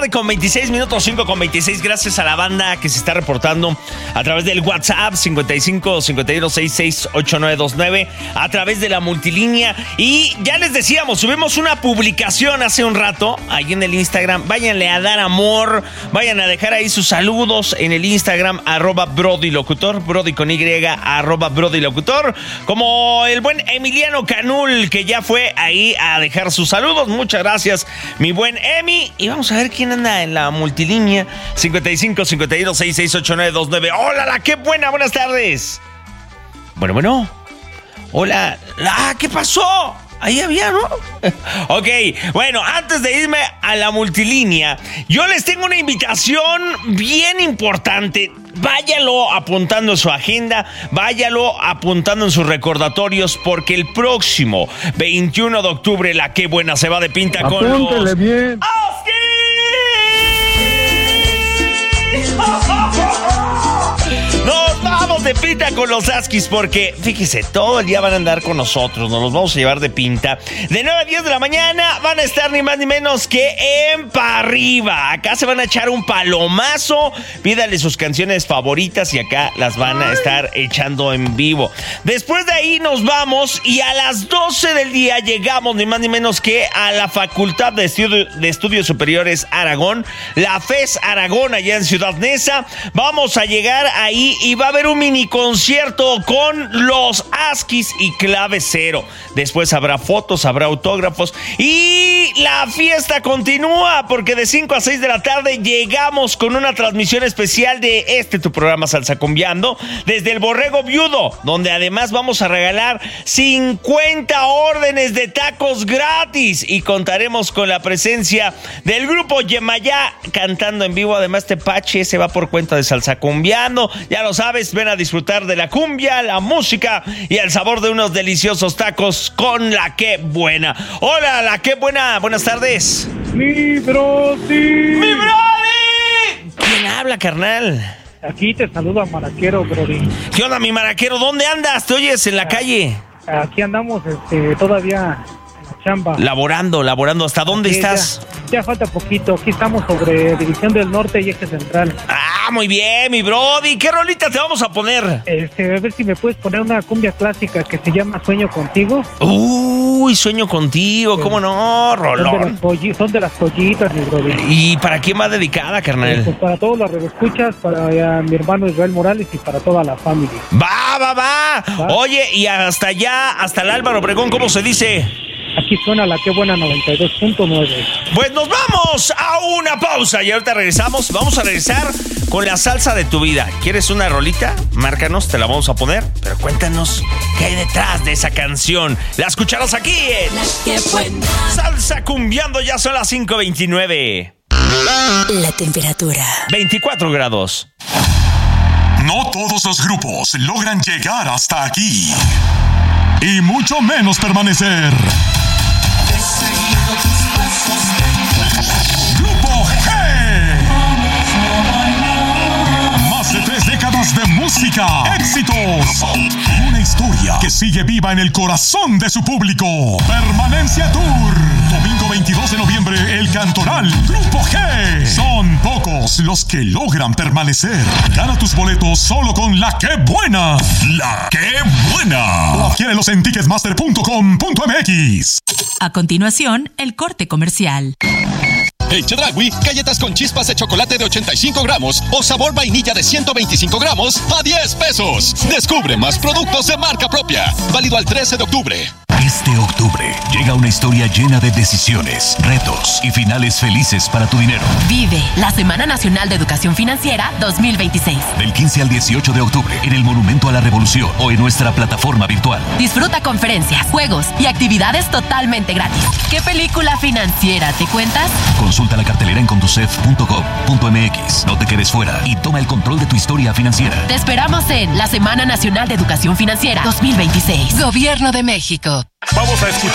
tarde con 26 minutos, 5:26. Gracias a la banda que se está reportando a través del WhatsApp 55 51 66 8929, a través de la multilínea. Y ya les decíamos, subimos una publicación hace un rato ahí en el Instagram. Váyanle a dar amor, vayan a dejar ahí sus saludos en el Instagram, @BrodyLocutor, Brody con Y, @BrodyLocutor, como el buen Emiliano Canul, que ya fue ahí a dejar sus saludos. Muchas gracias, mi buen Emi. Y vamos a ver quién anda en la multilínea. 55 51 66 8929. Hola, qué buena, buenas tardes. Bueno. Hola. ¿Qué pasó? Ahí había, ¿no? Ok, bueno, antes de irme a la multilínea, yo les tengo una invitación bien importante. Váyalo apuntando en su agenda, váyalo apuntando en sus recordatorios, porque el próximo 21 de octubre la Qué Buena se va de pinta. Apúntele con los bien. Huskies. Nos vamos de pinta con los Huskies porque, fíjese, todo el día van a andar con nosotros, nos los vamos a llevar de pinta. De 9 a 10 de la mañana van a estar ni más ni menos que en Pa' Arriba. Acá se van a echar un palomazo, pídale sus canciones favoritas y acá las van a estar echando en vivo. Después de ahí nos vamos y a las 12 del día llegamos ni más ni menos que a la Facultad de Estudios Superiores Aragón, la FES Aragón, allá en Ciudad Neza. Vamos a llegar ahí y va a haber un mini concierto con los Huskies y Clave Cero. Después habrá fotos, habrá autógrafos y la fiesta continúa porque de 5 a 6 de la tarde llegamos con una transmisión especial de tu programa Salsacumbiando desde el Borrego Viudo, donde además vamos a regalar 50 órdenes de tacos gratis y contaremos con la presencia del grupo Yemayá cantando en vivo. Además, Tepache se va por cuenta de Salsacumbiando. Ya lo sabes, ven a disfrutar de la cumbia, la música y el sabor de unos deliciosos tacos con la Qué Buena. Hola, la Qué Buena, buenas tardes. ¡Mi Brody! ¡Mi Brody! ¿Quién habla, carnal? Aquí te saluda Maraquero, Brody. ¿Qué onda, mi maraquero? ¿Dónde andas? ¿Te oyes en la calle? Aquí andamos todavía en la chamba. Laborando. ¿Hasta dónde Aquí estás? Ya falta poquito. Aquí estamos sobre División del Norte y Eje Central. Muy bien, mi Brody. ¿Qué rolita te vamos a poner? A ver si me puedes poner una cumbia clásica que se llama Sueño Contigo. Uy, Sueño Contigo, ¿cómo no, rolón? Son de las pollitas, mi Brody. ¿Y para quién va dedicada, carnal? Pues para todos los radioescuchas, para mi hermano Israel Morales y para toda la familia. Va. Oye, y hasta allá, hasta el Álvaro Obregón, ¿cómo se dice? Aquí suena la Qué Buena 92.9. Pues nos vamos a una pausa y ahorita regresamos. Vamos a regresar con la salsa de tu vida. ¿Quieres una rolita? Márcanos, te la vamos a poner. Pero cuéntanos qué hay detrás de esa canción. La escucharás aquí en La Qué Buena. Salsa Cumbiando. Ya son las 5:29. La temperatura 24 grados. No todos los grupos logran llegar hasta aquí. Y mucho menos permanecer. Grupo G. Más de 3 décadas de música, éxitos, una historia que sigue viva en el corazón de su público. Permanencia Tour. Domingo 22 de noviembre, El Cantoral. Grupo G. Son pocos los que logran permanecer. Gana tus boletos solo con La Qué Buena. La Qué Buena. O adquiérelos en ticketmaster.com.mx. A continuación, el corte comercial. En Chedraui, galletas con chispas de chocolate de 85 gramos o sabor vainilla de 125 gramos a 10 pesos. Descubre más productos de marca propia. Válido al 13 de octubre. Este octubre llega una historia llena de decisiones, retos y finales felices para tu dinero. Vive la Semana Nacional de Educación Financiera 2026. Del 15 al 18 de octubre en el Monumento a la Revolución o en nuestra plataforma virtual. Disfruta conferencias, juegos y actividades totalmente gratis. ¿Qué película financiera te cuentas? Consulta la cartelera en conducef.gov.mx. No te quedes fuera y toma el control de tu historia financiera. Te esperamos en la Semana Nacional de Educación Financiera 2026. Gobierno de México. Vamos a escuchar